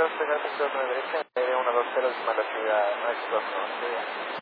2, primer sector de derecha, 120, Manda Ciudad, no es 2, no,